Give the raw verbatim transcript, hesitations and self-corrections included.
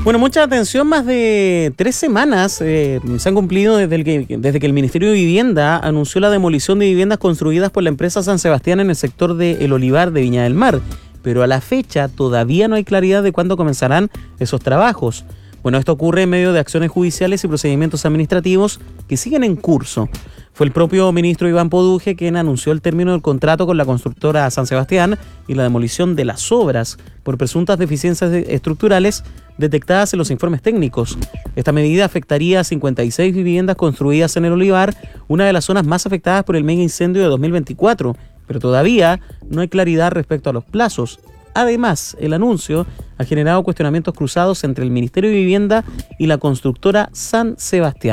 Bueno, mucha atención, más de tres semanas eh, se han cumplido desde, el que, desde que el Ministerio de Vivienda anunció la demolición de viviendas construidas por la empresa San Sebastián en el sector de El Olivar de Viña del Mar, pero a la fecha todavía no hay claridad de cuándo comenzarán esos trabajos. Bueno, esto ocurre en medio de acciones judiciales y procedimientos administrativos que siguen en curso. Fue el propio ministro Iván Poduje quien anunció el término del contrato con la constructora San Sebastián y la demolición de las obras por presuntas deficiencias estructurales detectadas en los informes técnicos. Esta medida afectaría a cincuenta y seis viviendas construidas en El Olivar, una de las zonas más afectadas por el mega incendio de dos mil veinticuatro, pero todavía no hay claridad respecto a los plazos. Además, el anuncio ha generado cuestionamientos cruzados entre el Ministerio de Vivienda y la constructora San Sebastián.